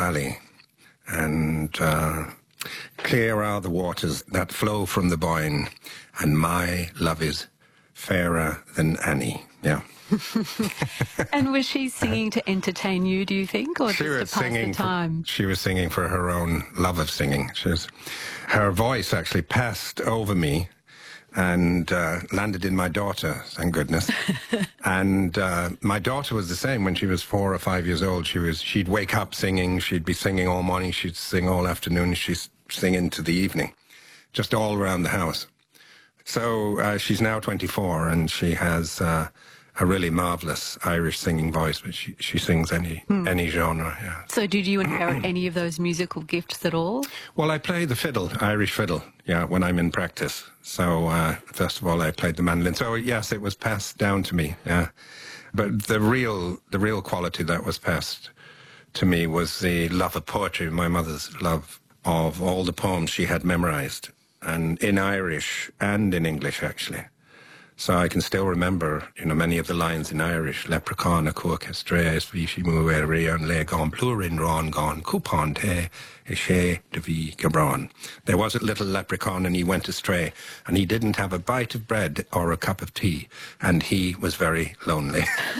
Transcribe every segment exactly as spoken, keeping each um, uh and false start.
valley, and uh, clear are the waters that flow from the Boyne, and my love is fairer than Annie. Yeah. And was she singing to entertain you, do you think, or she just was to pass singing the time? For, she was singing for her own love of singing. She was, her voice actually passed over me and uh, landed in my daughter, thank goodness. And uh, my daughter was the same. When she was four or five years old, she was, she'd wake up singing, she'd be singing all morning, she'd sing all afternoon, she'd sing into the evening, just all around the house. So uh, she's now twenty-four, and she has uh, a really marvellous Irish singing voice, but she, she sings any hmm. any genre, yeah. So did you inherit any of those musical gifts at all? Well, I play the fiddle, Irish fiddle, yeah, when I'm in practice. So, uh, first of all, I played the mandolin. So, yes, it was passed down to me, yeah. But the real, the real quality that was passed to me was the love of poetry, my mother's love of all the poems she had memorized, and in Irish and in English, actually. So I can still remember, you know, many of the lines in Irish. Leprechaun a cuac estreas vishi mueri an le gon plurin ron gon coupon te eshe de vi gabron. There was a little leprechaun and he went astray, and he didn't have a bite of bread or a cup of tea, and he was very lonely.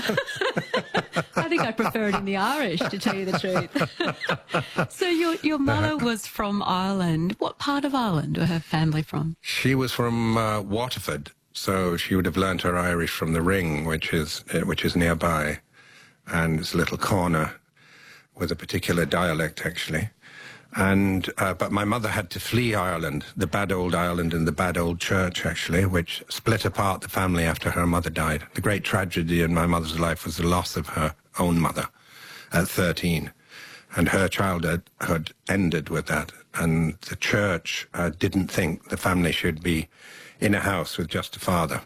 I think I prefer it in the Irish, to tell you the truth. So your your mother was from Ireland. What part of Ireland were her family from? She was from uh, Waterford. So she would have learnt her Irish from the Ring, which is uh, which is nearby, and it's a little corner with a particular dialect, actually. And uh, but my mother had to flee Ireland, the bad old Ireland and the bad old church, actually, which split apart the family after her mother died. The great tragedy in my mother's life was the loss of her own mother at thirteen, and her childhood had ended with that. And the church uh, didn't think the family should be in a house with just a father.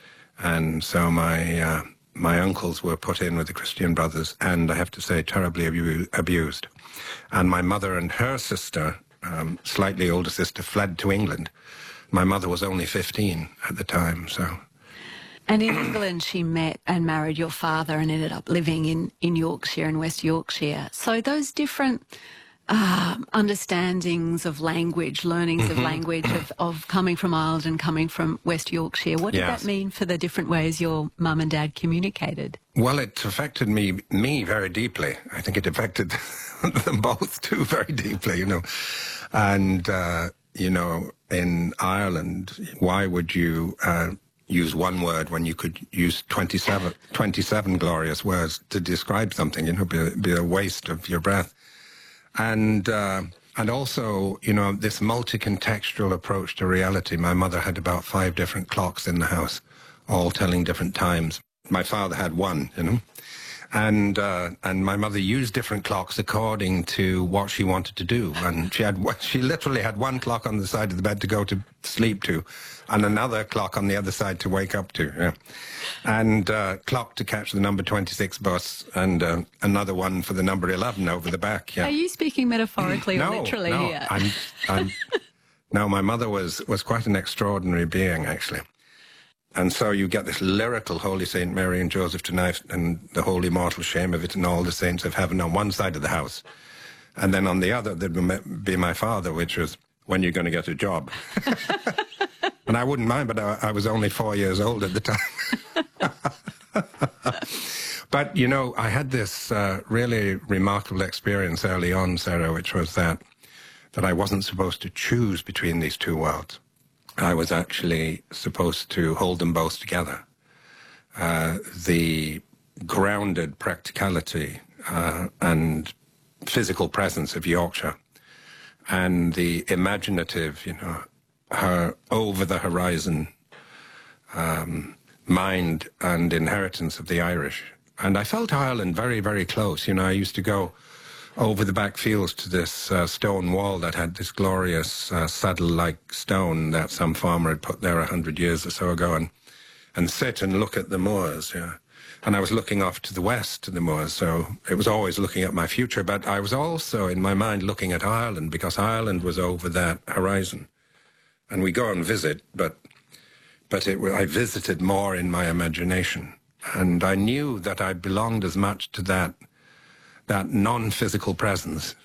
And so my uh, my uncles were put in with the Christian Brothers, and I have to say terribly abu abused. And my mother and her sister, um, slightly older sister, fled to England. My mother was only fifteen at the time, so... And in England she met and married your father and ended up living in, in Yorkshire and West Yorkshire. So those different... Uh, understandings of language, learnings mm-hmm. of language, of, of coming from Ireland and coming from West Yorkshire. What did yes. that mean for the different ways your mum and dad communicated? Well, it affected me, me very deeply. I think it affected them both too very deeply, you know. And, uh, you know, in Ireland, why would you uh, use one word when you could use twenty-seven, twenty-seven glorious words to describe something? You know, be, be a waste of your breath. And uh, and also, you know, this multi-contextual approach to reality. My mother had about five different clocks in the house, all telling different times. My father had one, you know. And uh, and my mother used different clocks according to what she wanted to do. And she had she literally had one clock on the side of the bed to go to sleep to, and another clock on the other side to wake up to. Yeah. And uh, clock to catch the number twenty-six bus, and uh, another one for the number eleven over the back. Yeah. Are you speaking metaphorically no, or literally no, here? I'm, I'm, no, my mother was was quite an extraordinary being, actually. And so you get this lyrical Holy Saint Mary and Joseph tonight, and the holy mortal shame of it, and all the saints of heaven on one side of the house. And then on the other, there'd be my father, which was, when you're going to get a job. And I wouldn't mind, but I, I was only four years old at the time. But, you know, I had this uh, really remarkable experience early on, Sarah, which was that, that I wasn't supposed to choose between these two worlds. I was actually supposed to hold them both together. Uh, the grounded practicality uh, and physical presence of Yorkshire, and the imaginative, you know, her over-the-horizon um, mind and inheritance of the Irish. And I felt Ireland very, very close. You know, I used to go over the back fields to this uh, stone wall that had this glorious uh, saddle-like stone that some farmer had put there a hundred years or so ago, and, and sit and look at the moors, yeah. And I was looking off to the west to the moors, so it was always looking at my future, but I was also, in my mind, looking at Ireland, because Ireland was over that horizon. And we go and visit, but, but it, I visited more in my imagination. And I knew that I belonged as much to that that non-physical presence,